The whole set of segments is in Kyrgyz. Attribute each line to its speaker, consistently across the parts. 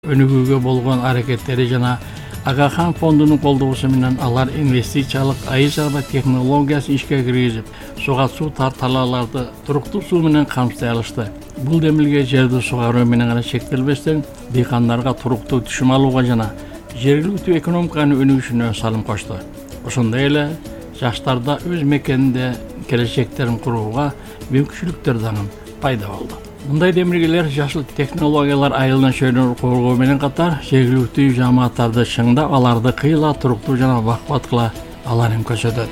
Speaker 1: өнүгүүгө болгон аракеттери жана Ага Хан фондунун колдоосу менен алар инвестициялык айыл чарба технологиясын ишке киргизип, суга суу талааларды туруктуу суу менен камсыздай алышты. Бул демилге жерди сугаруу менен гана чектелбестен, дыйкандарга туруктуу түшүм алууга жана жергиликтүү экономиканын өнүгүшүнө салым кошту. Ошондой эле жаштарда өз мекенинде келечектерин курууга мүмкүнчүлүктөр дагы пайда болду. Мындай демилгелер жашыл технологиялар айылын чөйрөнү коргоо менен катар жергиликтүү жамааттарды чыңдап, аларды кыйла туруктуу жана бакубат кыла аларын көрсөтөт.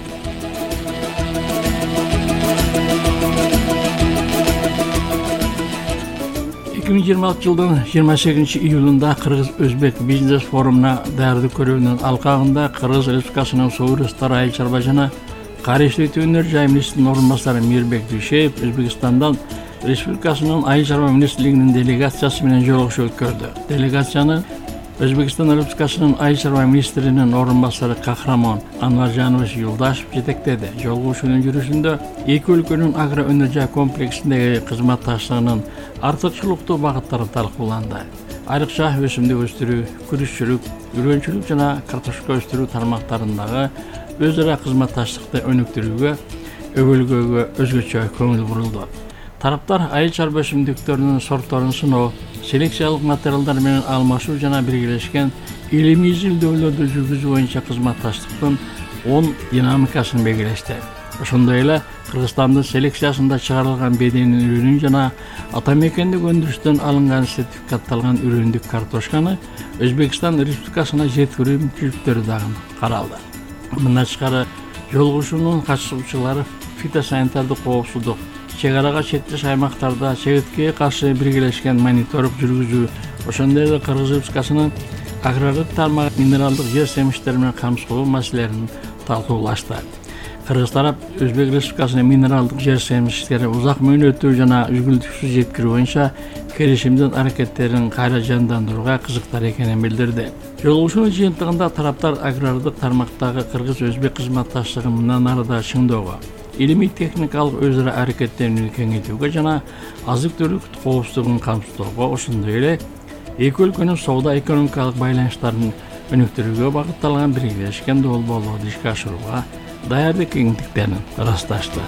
Speaker 1: 2026 жылдын 28 июлунда Кыргыз-Өзбек бизнес форумуна даярдык көрүүнүн алкагында Кыргыз Республикасынын суу ресурстары айыл чарба жана кар иштетүү өнөр жай министринин орун басары Мирбек Дүйшеев Өзбекстандан Республикасынын айыл чарба министрлигинин делегациясы менен жолугушуу өткөрдү. Делегацияны Өзбекстан Республикасынын айыл чарба министринин орун басары Кахрамон Анваржанович Юлдашев жетектеди. Жолугушуунун жүрүшүндө эки өлкөнүн агро өнөр жай комплексиндеги кызматташтыгынын артыкчылыктуу багыттары талкууланды. Айрыкча өсүмдүк өстүрүү, күрүшчүлүк, үрөнчүлүк жана картошка өстүрүү тармактарындагы өз ара кызматташтыкты өнүктүрүүгө, өбөлгөөгө өзгөчө көңүл бурулду. Тараптар айыл чарба өсүмдүктөрүнүн сортторун сыноо, селекциялык материалдар менен алмашуу жана биргелешкен илимий изилдөөлөрдү жүргүзүү боюнча кызматташтыктын оң динамикасын белгилешти. Ошондой эле Кыргызстандын селекциясында чыгарылган беденин үрүнүн жана ата мекендик өндүрүштөн алынган сертификатталган үрүндүк картошканы Өзбекстан Республикасына жеткирүү мүмкүнчүлүктөрү дагы каралды. Мындан тышкары жолугушуунун катышуучулары фитосанитардык коопсуздук, чек арага чектеш аймактарда чегиткеге каршы биргелешкен мониторинг жүргүзүү, ошондой эле Кыргыз Республикасынын агрардык тармак минералдык жер семиштери менен камсыздоо маселелерин талкуулашты. Кыргыз тарап Өзбек Республикасынын минералдык жер семиштери узак мөөнөттүү жана үзгүлтүксүз жеткирүү боюнча келишимдин аракеттерин кайра жандандырууга кызыктар экенин билдирди. Жолугушуунун жыйынтыгында тараптар агрардык тармактагы Кыргыз-Өзбек кызматташтыгын мындан ары да чыңдоого, илимий техникалык өз ара аракеттерин кеңейтүүгө жана азык-түлүк коопсуздугун камсыздоого, ошондой эле эки өлкөнүн соода экономикалык байланыштарын өнүктүрүүгө багытталган биргелешкен долбоорлорду ишке ашырууга даярдык кеңиндиктерин ырасташты.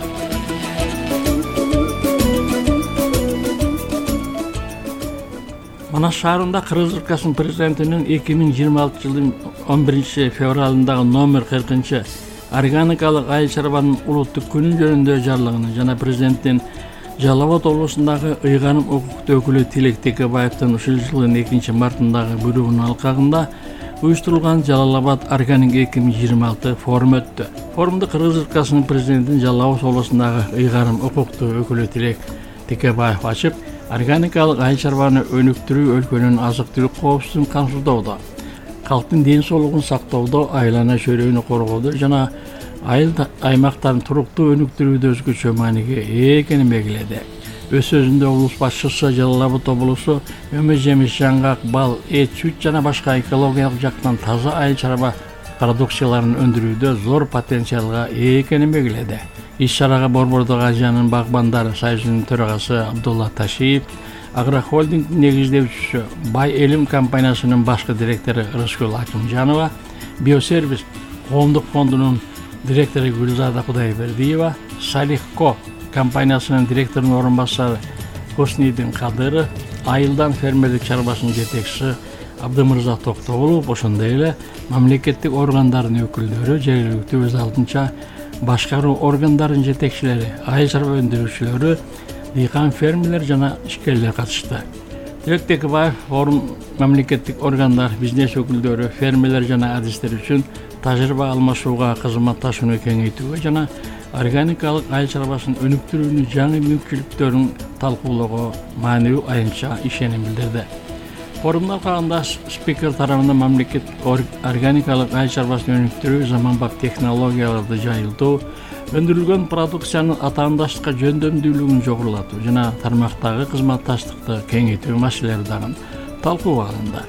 Speaker 1: Манас шаарында Кыргыз Республикасынын президентинин 2026 жылдын 11 февралындагы номер 40 органикалык айыл чарбанын улуттук күнү жөнүндө жарлыгынын жана президенттин Жалал Абад облусундагы ыйгарым укуктуу өкүлү Тилек Текебаевдин ушул жылдын 2 мартындагы буйругунун алкагында уюштурулган Жалал Абад органик 2026 форум өттү. Форумду Кыргыз Республикасынын президентин Жалал Абад облусундагы ыйгарым укуктуу өкүлү Тилек Текебаев ачып, органикалык айыл чарбаны өнүктүрүү өлкөнүн азык-түлүк коопсуздугун камсыздоодо, калктын ден соолугун сактоодо, айлана чөйрөгүнү коргоодо жана айыл аймактарын туруктуу өнүктүрүүдө өзгөчө мааниге ээ экенин белгиледи. Өз сөзүндө облус башчысы Жалал Абад облусу өмө-жемиш, жаңгак, бал, эт, сүт жана башка экологиялык жактан таза айыл чарба продукцияларын өндүрүүдө зор потенциалга ээ экенин белгиледи. Иш-чарага Борбордук Азиянын багбандар союзунун төрагасы Абдулла Ташиев, Агрохолдинг негиздөөчүсү Бай Элим компаниясынын башкы директору Рыскүл Акимжанова, Биосервис коомдук фондунун директору Гүлзада Кудайбердиева, Салихко компаниясынын директорунун орун басары Хоснидин Кадыров, Айылдан фермерлик чарбасынын жетекчиси Абдымырза Токтогулов, ошондой эле мамлекеттик органдардын өкүлдөрү, жергиликтүү өз алдынча башкаруу органдарынын жетекчилери, айыл чарба өндүрүүчүлөрү, дыйкан фермерлер жана ишкерлер катышты. Тилек Текебаев форум мамлекеттик органдар, бизнес өкүлдөрү, фермерлер жана адистер үчүн тажрыйба алмашууга, кызматташууну кеңейтүүгө жана органикалык айыл чарбасын өнүктүрүүнүн жаңы мүмкүнчүлүктөрүн талкуулоого маанилүү аянтча ишеним билдирди. Форумдун алкагында спикер тарабынан мамлекет органикалык айыл чарбасын өнүктүрүү, заманбап технологияларды жайылтуу, өндүрүлгөн продукциянын атаандашка жөндөмдүүлүгүн жогорулатуу жана тармактагы кызматташтыкты кеңейтүү маселелери дагы талкууга алынды.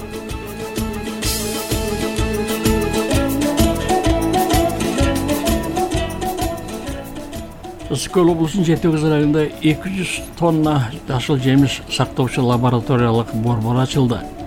Speaker 1: Ысык Көл облусунун Жети Кыз районунда 200 тонна жашыл жемиш сактоочу лабораториялык борбор ачылды.